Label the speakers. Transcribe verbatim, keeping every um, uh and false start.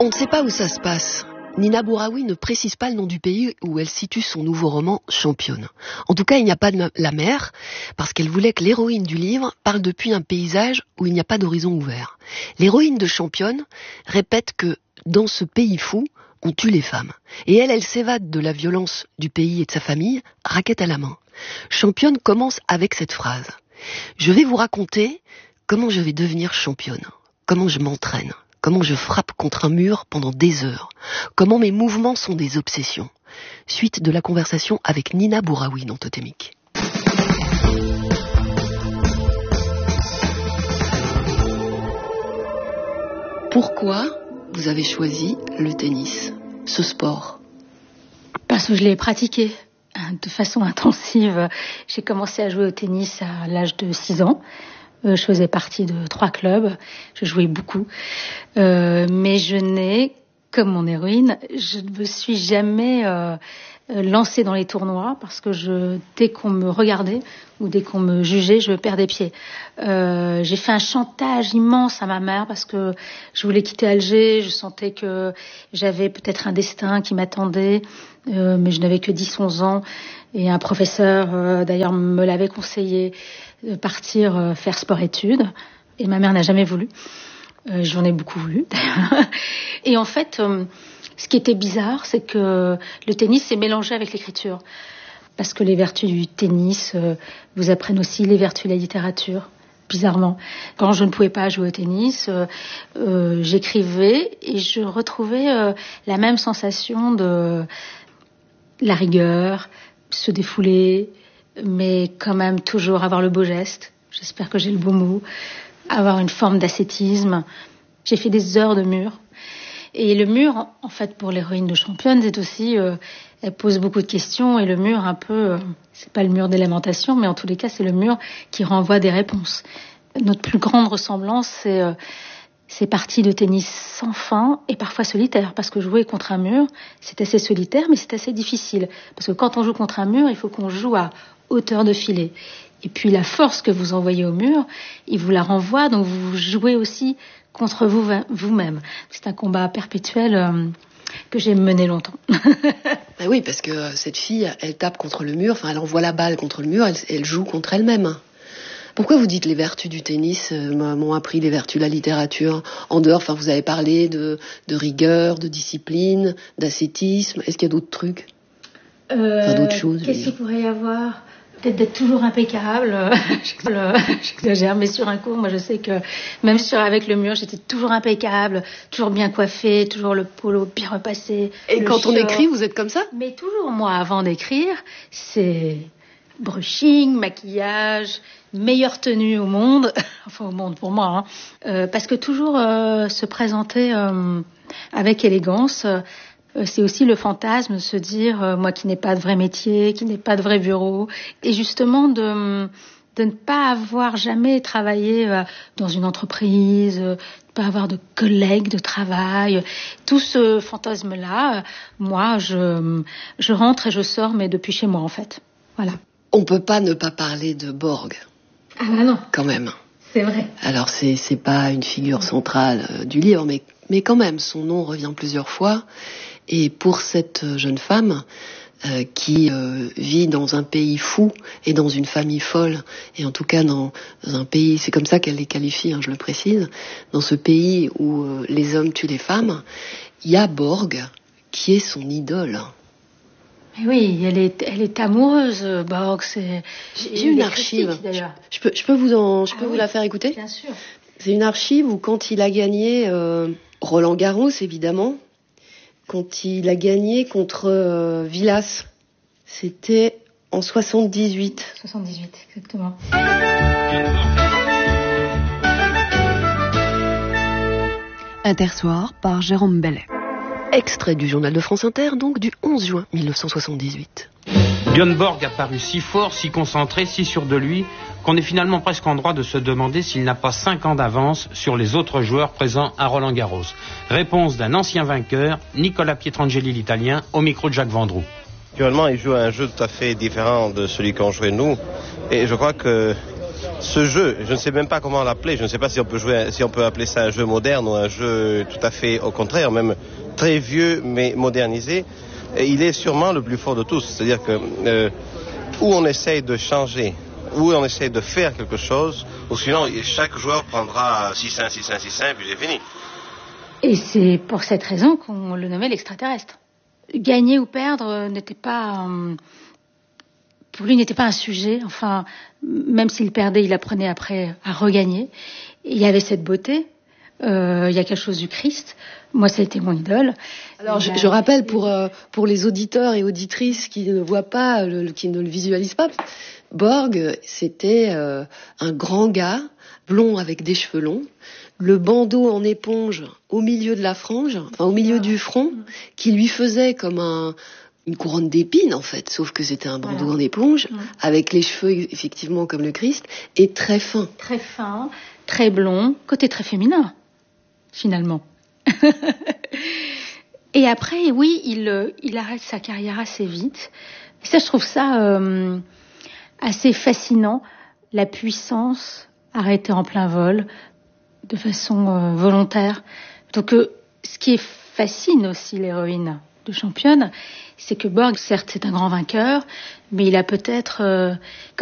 Speaker 1: On ne sait pas où ça se passe. Nina Bouraoui ne précise pas le nom du pays où elle situe son nouveau roman Championne. En tout cas, il n'y a pas de la mer, parce qu'elle voulait que l'héroïne du livre parle depuis un paysage où il n'y a pas d'horizon ouvert. L'héroïne de Championne répète que dans ce pays fou, on tue les femmes. Et elle, elle s'évade de la violence du pays et de sa famille, raquette à la main. Championne commence avec cette phrase. Je vais vous raconter comment je vais devenir championne, comment je m'entraîne. Comment je frappe contre un mur pendant des heures. Comment mes mouvements sont des obsessions. Suite de la conversation avec Nina Bouraoui dans Totémique. Pourquoi vous avez choisi le tennis, ce sport ?
Speaker 2: Parce que je l'ai pratiqué de façon intensive. J'ai commencé à jouer au tennis à l'âge de six ans. Je faisais partie de trois clubs, je jouais beaucoup, euh, mais je n'ai, comme mon héroïne, je ne me suis jamais euh, lancée dans les tournois parce que je, dès qu'on me regardait ou dès qu'on me jugeait, je perdais pied. Euh, j'ai fait un chantage immense à ma mère parce que je voulais quitter Alger, je sentais que j'avais peut-être un destin qui m'attendait, euh, mais je n'avais que dix onze ans et un professeur euh, d'ailleurs me l'avait conseillé de partir euh, faire sport-études. Et ma mère n'a jamais voulu. Euh, j'en ai beaucoup voulu. Et en fait, euh, ce qui était bizarre, c'est que le tennis s'est mélangé avec l'écriture. Parce que les vertus du tennis euh, vous apprennent aussi les vertus de la littérature, bizarrement. Quand je ne pouvais pas jouer au tennis, euh, euh, j'écrivais et je retrouvais euh, la même sensation de la rigueur, se défouler, mais quand même toujours avoir le beau geste. J'espère que j'ai le beau mot. Avoir une forme d'ascétisme. J'ai fait des heures de mur. Et le mur, en fait, pour l'héroïne de Championne, c'est aussi... Euh, elle pose beaucoup de questions. Et le mur, un peu... Euh, c'est pas le mur des lamentations, mais en tous les cas, c'est le mur qui renvoie des réponses. Notre plus grande ressemblance, c'est... Euh, ces parties de tennis sans fin et parfois solitaires. Parce que jouer contre un mur, c'est assez solitaire, mais c'est assez difficile. Parce que quand on joue contre un mur, il faut qu'on joue à hauteur de filet. Et puis la force que vous envoyez au mur, il vous la renvoie, donc vous jouez aussi contre vous, vous-même. C'est un combat perpétuel euh, que j'ai mené longtemps.
Speaker 1: Ben oui, parce que cette fille, elle tape contre le mur, enfin elle envoie la balle contre le mur, elle, elle joue contre elle-même. Pourquoi vous dites les vertus du tennis euh, m'ont appris les vertus de la littérature en dehors, enfin vous avez parlé de, de rigueur, de discipline, d'ascétisme. Est-ce qu'il y a d'autres trucs
Speaker 2: euh,
Speaker 1: enfin, d'autres choses?
Speaker 2: Qu'est-ce qu'il pourrait y avoir? Peut-être d'être toujours impeccable. J'exagère, mais sur un cours, moi je sais que même sur avec le mur, j'étais toujours impeccable, toujours bien coiffée, toujours le polo bien repassé.
Speaker 1: Et quand short. On écrit, vous êtes comme ça?
Speaker 2: Mais toujours, moi, avant d'écrire, c'est brushing, maquillage, meilleure tenue au monde, enfin au monde pour moi, hein. euh, parce que toujours euh, se présenter euh, avec élégance, euh, c'est aussi le fantasme de se dire, euh, moi qui n'ai pas de vrai métier, qui n'ai pas de vrai bureau, et justement de, de ne pas avoir jamais travaillé euh, dans une entreprise, euh, de ne pas avoir de collègues de travail, tout ce fantasme-là, euh, moi je, je rentre et je sors, mais depuis chez moi en fait, voilà.
Speaker 1: On peut pas ne pas parler de Borg.
Speaker 2: Ah bah non.
Speaker 1: Quand même.
Speaker 2: C'est vrai.
Speaker 1: Alors c'est c'est pas une figure centrale euh, du livre, mais mais quand même son nom revient plusieurs fois. Et pour cette jeune femme euh, qui euh, vit dans un pays fou et dans une famille folle, et en tout cas dans un pays, c'est comme ça qu'elle les qualifie, hein, je le précise, dans ce pays où euh, les hommes tuent les femmes, il y a Borg qui est son idole.
Speaker 2: Mais oui, elle est, elle est amoureuse, Borg. C'est,
Speaker 1: j'ai, j'ai une archive. Je, je peux, je peux vous en, je peux ah vous oui, la faire écouter.
Speaker 2: Bien sûr.
Speaker 1: C'est une archive où quand il a gagné euh, Roland Garros, évidemment, quand il a gagné contre euh, Villas, c'était en soixante-dix-huit.
Speaker 2: soixante-dix-huit, exactement.
Speaker 3: Intersoir par Jérôme Bellet.
Speaker 1: Extrait du journal de France Inter, donc du onze juin mille neuf cent soixante-dix-huit.
Speaker 4: Björn Borg a paru si fort, si concentré, si sûr de lui, qu'on est finalement presque en droit de se demander s'il n'a pas cinq ans d'avance sur les autres joueurs présents à Roland-Garros. Réponse d'un ancien vainqueur, Nicolas Pietrangeli, l'Italien, au micro de Jacques Vendroux.
Speaker 5: Actuellement, il joue un jeu tout à fait différent de celui qu'on jouait nous. Et je crois que
Speaker 3: ce jeu, je ne sais même pas comment l'appeler, je ne sais pas si on peut jouer, si on peut appeler ça un jeu moderne ou un jeu tout à fait au contraire, même très vieux mais modernisé, il est sûrement le plus fort de tous. C'est-à-dire que euh, où on essaye de changer, où on essaye de faire quelque chose, ou sinon chaque joueur prendra six un, six un, six un, puis c'est fini.
Speaker 2: Et c'est pour cette raison qu'on le nommait l'extraterrestre. Gagner ou perdre n'était pas... Euh, pour lui, n'était pas un sujet. Enfin, même s'il perdait, il apprenait après à regagner. Et il y avait cette beauté. Euh, il y a quelque chose du Christ. Moi, ça a été mon idole.
Speaker 1: Alors, je, je rappelle pour, euh, pour les auditeurs et auditrices qui ne voient pas, le, qui ne le visualisent pas, Borg, c'était euh, un grand gars, blond avec des cheveux longs, le bandeau en éponge au milieu de la frange, enfin au milieu du front, qui lui faisait comme un, une couronne d'épines en fait, sauf que c'était un bandeau voilà. en éponge, mmh. avec les cheveux effectivement comme le Christ, et très fin.
Speaker 2: Très fin, très blond, côté très féminin, finalement. Et après, oui, il, il arrête sa carrière assez vite. Et ça, je trouve ça euh, assez fascinant, la puissance arrêtée en plein vol, de façon euh, volontaire. Donc, euh, ce qui fascine aussi l'héroïne de Championne, c'est que Borg, certes, c'est un grand vainqueur, mais il a peut-être... Euh,